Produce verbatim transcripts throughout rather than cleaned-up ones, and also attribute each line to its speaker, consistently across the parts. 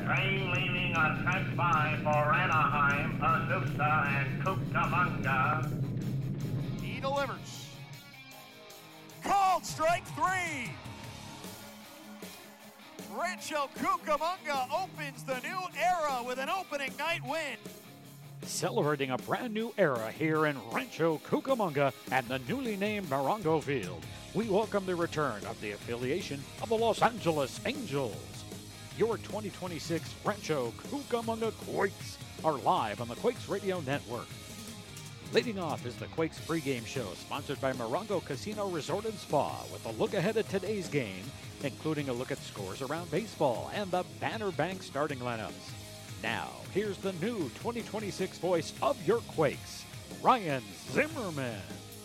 Speaker 1: train leaving on track five for Anaheim, Azusa, and Cucamonga.
Speaker 2: He delivers. Called strike three. Rancho Cucamonga opens the new era with an opening night win.
Speaker 3: Celebrating a brand new era here in Rancho Cucamonga and the newly named Morongo Field, we welcome the return of the affiliation of the Los Angeles Angels. Your twenty twenty-six Rancho Cucamonga Quakes are live on the Quakes Radio Network. Leading off is the Quakes pregame show, sponsored by Morongo Casino Resort and Spa, with a look ahead at today's game, including a look at scores around baseball and the Banner Bank starting lineups. Now, here's the new twenty twenty-six voice of your Quakes, Ryan Zimmerman.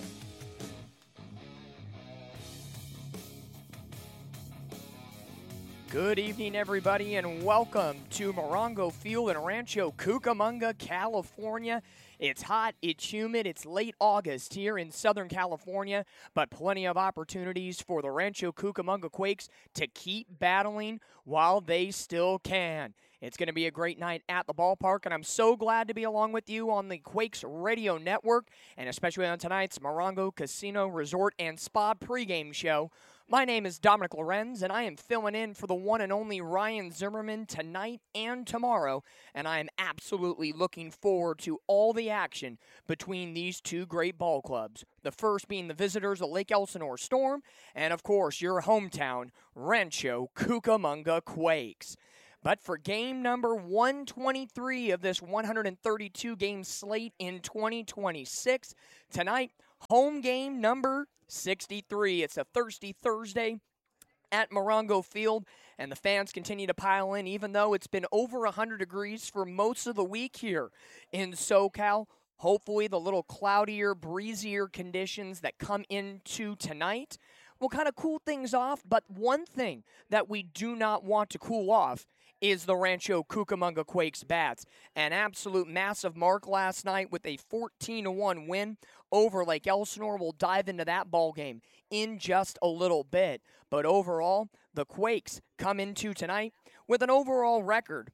Speaker 4: Good evening, everybody, and welcome to Morongo Field in Rancho Cucamonga, California. It's hot, it's humid, it's late August here in Southern California, but plenty of opportunities for the Rancho Cucamonga Quakes to keep battling while they still can. It's going to be a great night at the ballpark, and I'm so glad to be along with you on the Quakes Radio Network, and especially on tonight's Morongo Casino Resort and Spa pregame show. My name is Dominic Lorenz, and I am filling in for the one and only Ryan Zimmerman tonight and tomorrow, and I am absolutely looking forward to all the action between these two great ball clubs. The first being the visitors, the Lake Elsinore Storm, and of course your hometown, Rancho Cucamonga Quakes. But for game number one twenty-three of this one hundred thirty-two game slate in twenty twenty-six, tonight, home game number sixty-three. It's a thirsty Thursday at Morongo Field, and the fans continue to pile in, even though it's been over one hundred degrees for most of the week here in SoCal. Hopefully, the little cloudier, breezier conditions that come into tonight will kind of cool things off, but one thing that we do not want to cool off is the Rancho Cucamonga Quakes bats. An absolute massive mark last night with a fourteen to one win over Lake Elsinore. We'll dive into that ball game in just a little bit. But overall, the Quakes come into tonight with an overall record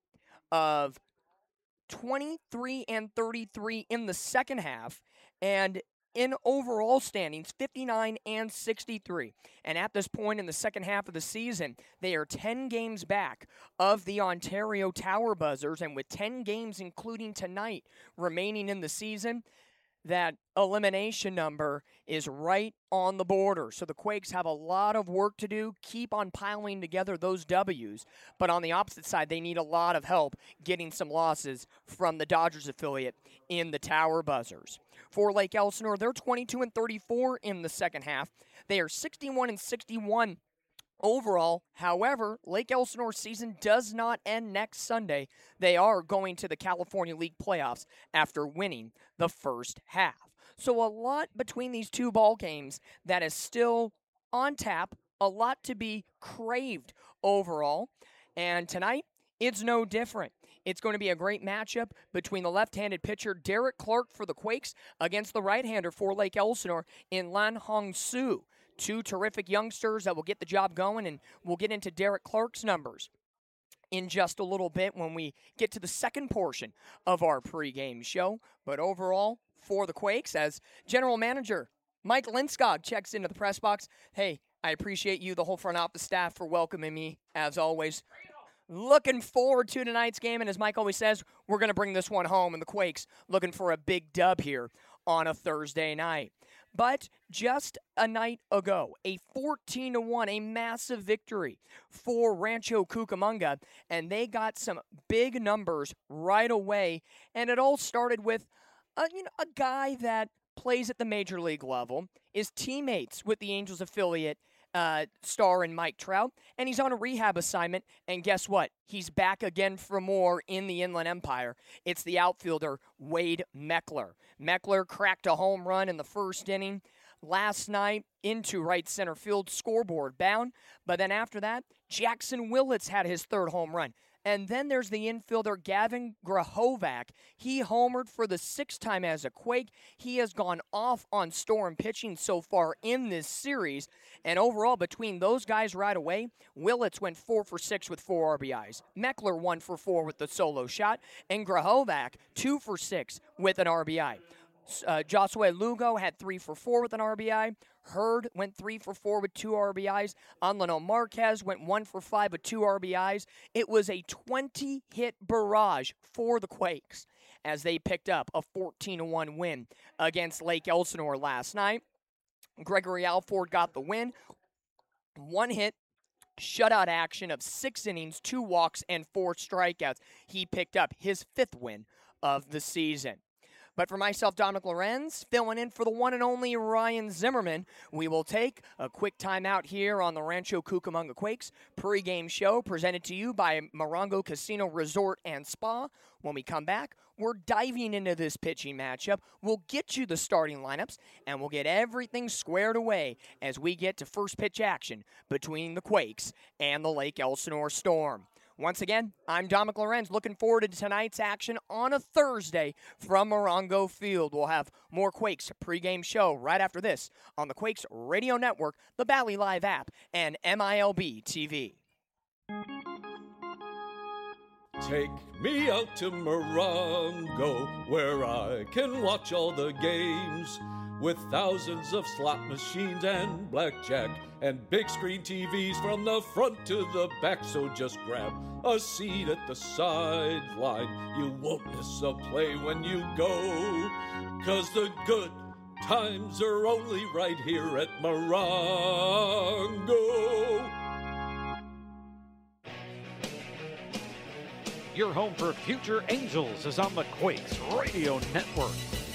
Speaker 4: of twenty-three and thirty-three in the second half, and in overall standings, fifty-nine and sixty-three. And at this point in the second half of the season, they are ten games back of the Ontario Tower Buzzers. And with ten games, including tonight, remaining in the season, that elimination number is right on the border. So the Quakes have a lot of work to do, keep on piling together those W's. But on the opposite side, they need a lot of help getting some losses from the Dodgers affiliate in the Tower Buzzers. For Lake Elsinore, they're twenty-two and thirty-four in the second half. They are sixty-one and sixty-one overall. However, Lake Elsinore's season does not end next Sunday. They are going to the California League playoffs after winning the first half. So a lot between these two ball games that is still on tap, a lot to be craved overall. And tonight, it's no different. It's going to be a great matchup between the left-handed pitcher Derek Clark for the Quakes against the right-hander for Lake Elsinore in Lan Hong Soo. Two terrific youngsters that will get the job going, and we'll get into Derek Clark's numbers in just a little bit when we get to the second portion of our pregame show. But overall, for the Quakes, as General Manager Mike Linskog checks into the press box, hey, I appreciate you, the whole front office staff, for welcoming me, as always. Looking forward to tonight's game, and as Mike always says, we're going to bring this one home, and the Quakes looking for a big dub here on a Thursday night. But just a night ago, a fourteen to one, a massive victory for Rancho Cucamonga, and they got some big numbers right away, and it all started with a, you know, a guy that plays at the major league level, is teammates with the Angels affiliate Uh, star in Mike Trout, and he's on a rehab assignment, and guess what? He's back again for more in the Inland Empire. It's the outfielder, Wade Meckler. Meckler cracked a home run in the first inning last night into right center field, scoreboard bound, but then after that, Jackson Willits had his third home run. And then there's the infielder Gavin Grahovac. He homered for the sixth time as a Quake. He has gone off on Storm pitching so far in this series. And overall, between those guys right away, Willits went four for six with four R B Is. Meckler one for four with the solo shot. And Grahovac two for six with an R B I. Uh, Josue Lugo had three for four with an R B I. Hurd went three for four with two R B Is. Anlano Marquez went one for five with two R B Is. It was a twenty-hit barrage for the Quakes as they picked up a fourteen to one win against Lake Elsinore last night. Gregory Alford got the win. One hit, shutout action of six innings, two walks, and four strikeouts. He picked up his fifth win of the season. But for myself, Dominic Lorenz, filling in for the one and only Ryan Zimmerman, we will take a quick timeout here on the Rancho Cucamonga Quakes pregame show presented to you by Morongo Casino Resort and Spa. When we come back, we're diving into this pitching matchup. We'll get you the starting lineups, and we'll get everything squared away as we get to first pitch action between the Quakes and the Lake Elsinore Storm. Once again, I'm Dominic Lorenz, looking forward to tonight's action on a Thursday from Morongo Field. We'll have more Quakes pregame show right after this on the Quakes Radio Network, the Bally Live app, and M I L B T V.
Speaker 5: Take me out to Morongo, where I can watch all the games, with thousands of slot machines and blackjack and big screen T Vs from the front to the back. So just grab a seat at the sideline. You won't miss a play when you go, 'cause the good times are only right here at Morongo.
Speaker 3: Your home for future Angels is on the Quakes Radio Network.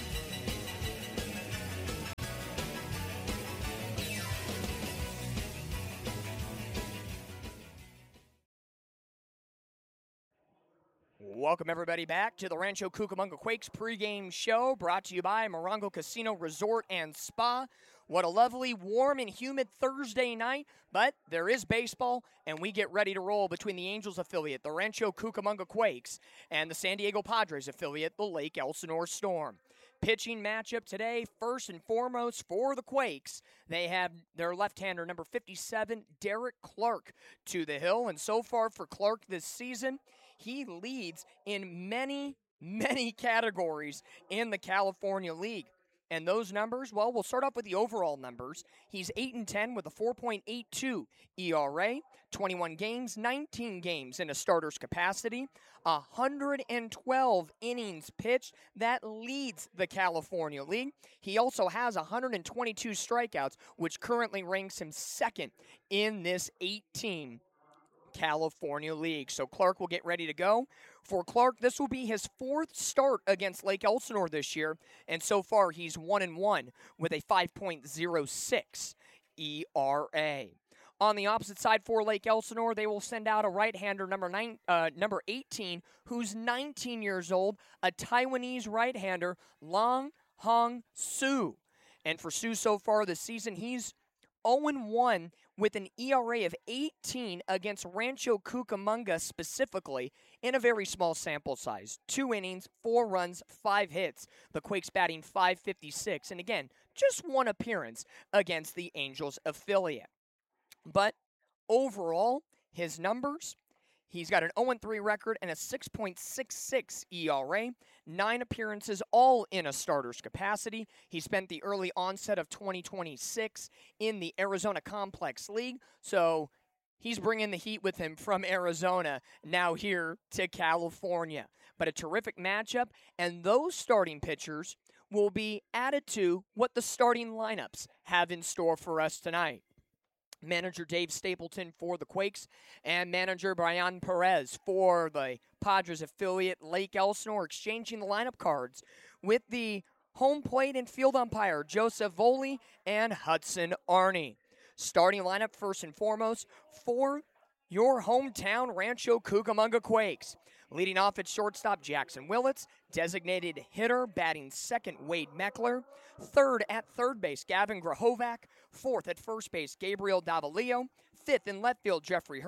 Speaker 4: Welcome, everybody, back to the Rancho Cucamonga Quakes pregame show brought to you by Morongo Casino Resort and Spa. What a lovely, warm, and humid Thursday night, but there is baseball, and we get ready to roll between the Angels affiliate, the Rancho Cucamonga Quakes, and the San Diego Padres affiliate, the Lake Elsinore Storm. Pitching matchup today, first and foremost for the Quakes, they have their left-hander, number fifty-seven, Derek Clark, to the hill, and so far for Clark this season, he leads in many, many categories in the California League. And those numbers, well, we'll start off with the overall numbers. He's eight and ten with a four point eight two E R A, twenty-one games, nineteen games in a starter's capacity, one hundred twelve innings pitched. That leads the California League. He also has one hundred twenty-two strikeouts, which currently ranks him second in this eight-team California League. So Clark will get ready to go. For Clark, this will be his fourth start against Lake Elsinore this year, and so far he's one and one with a five point oh six E R A. On the opposite side for Lake Elsinore, they will send out a right-hander, number nine, uh, number eighteen, who's nineteen years old, a Taiwanese right-hander, Long Hong Soo. And for Soo so far this season, he's oh and one with an E R A of eighteen against Rancho Cucamonga specifically in a very small sample size. Two innings, four runs, five hits. The Quakes batting five fifty-six. And again, just one appearance against the Angels affiliate. But overall, his numbers, he's got an oh and three record and a six point six six E R A, nine appearances, all in a starter's capacity. He spent the early onset of twenty twenty-six in the Arizona Complex League, so he's bringing the heat with him from Arizona now here to California. But a terrific matchup, and those starting pitchers will be added to what the starting lineups have in store for us tonight. Manager Dave Stapleton for the Quakes, and manager Brian Perez for the Padres affiliate Lake Elsinore, exchanging the lineup cards with the home plate and field umpire Joseph Voley and Hudson Arney. Starting lineup first and foremost for your hometown Rancho Cucamonga Quakes. Leading off at shortstop, Jackson Willits. Designated hitter, batting second, Wade Meckler. Third at third base, Gavin Grahovac. Fourth at first base, Gabriel Davalillo. Fifth in left field, Jeffrey Hurd.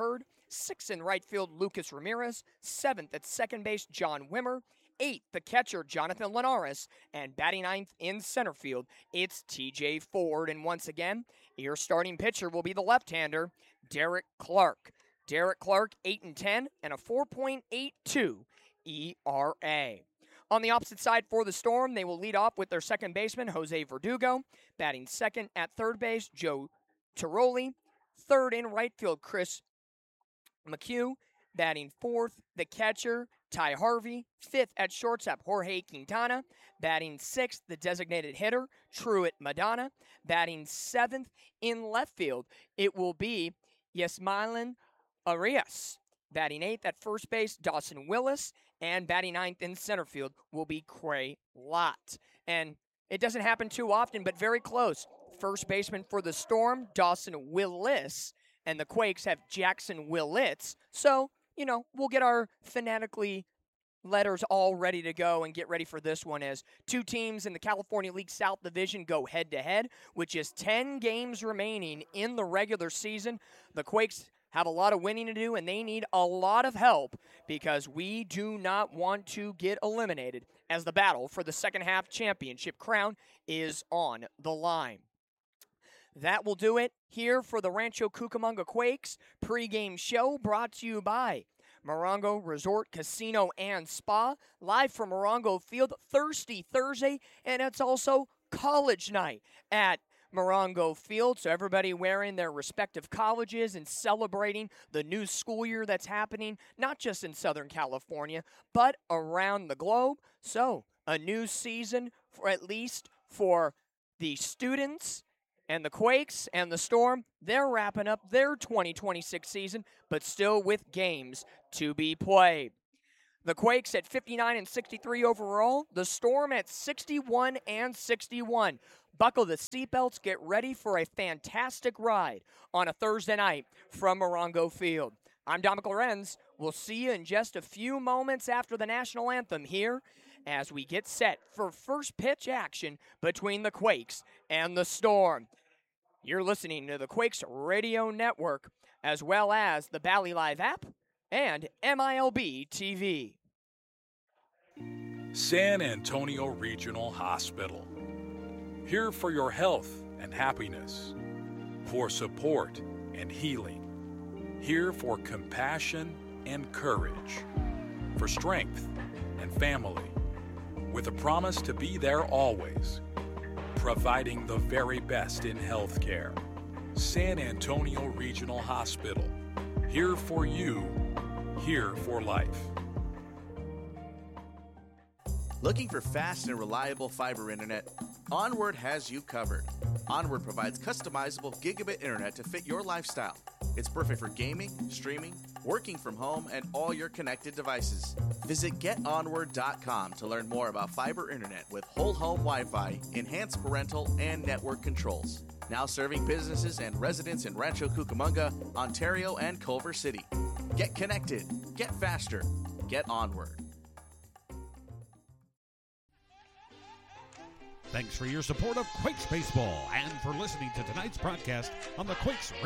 Speaker 4: Sixth in right field, Lucas Ramirez. Seventh at second base, John Wimmer. Eighth, the catcher, Jonathan Linares. And batting ninth in center field, it's T J Ford. And once again, your starting pitcher will be the left-hander, Derek Clark. Derek Clark, eight and ten, and a four point eight two E R A. On the opposite side for the Storm, they will lead off with their second baseman, Jose Verdugo. Batting second at third base, Joe Tiroli. Third in right field, Chris McHugh. Batting fourth, the catcher, Ty Harvey. Fifth at shortstop, Jorge Quintana. Batting sixth, the designated hitter, Truett Madonna. Batting seventh in left field, it will be Yasmailan Arias. Batting eighth at first base, Dawson Willis. And batting ninth in center field will be Cray Lott. And it doesn't happen too often, but very close. First baseman for the Storm, Dawson Willis. And the Quakes have Jackson Willits. So, you know, we'll get our phonetically letters all ready to go and get ready for this one as two teams in the California League South Division go head-to-head with just ten games remaining in the regular season. The Quakes have a lot of winning to do, and they need a lot of help because we do not want to get eliminated as the battle for the second half championship crown is on the line. That will do it here for the Rancho Cucamonga Quakes pregame show brought to you by Morongo Resort Casino and Spa, live from Morongo Field Thirsty Thursday, and it's also college night at Morongo Field, so everybody wearing their respective colleges and celebrating the new school year that's happening, not just in Southern California, but around the globe. So, a new season, for at least for the students and the Quakes and the Storm. They're wrapping up their twenty twenty-six season, but still with games to be played. The Quakes at fifty-nine and sixty-three overall, the Storm at sixty-one and sixty-one. Buckle the seatbelts, get ready for a fantastic ride on a Thursday night from Morongo Field. I'm Dominic Lorenz. We'll see you in just a few moments after the national anthem here as we get set for first pitch action between the Quakes and the Storm. You're listening to the Quakes Radio Network as well as the Bally Live app and M I L B T V.
Speaker 6: San Antonio Regional Hospital. Here for your health and happiness, for support and healing, here for compassion and courage, for strength and family, with a promise to be there always, providing the very best in healthcare. San Antonio Regional Hospital, here for you, here for life.
Speaker 7: Looking for fast and reliable fiber internet? Onward has you covered. Onward provides customizable gigabit internet to fit your lifestyle. It's perfect for gaming, streaming, working from home, and all your connected devices. Visit get onward dot com to learn more about fiber internet with whole home Wi-Fi, enhanced parental and network controls. Now serving businesses and residents in Rancho Cucamonga, Ontario, and Culver City. Get connected. Get faster. Get Onward.
Speaker 8: Thanks for your support of Quakes Baseball and for listening to tonight's broadcast on the Quakes Radio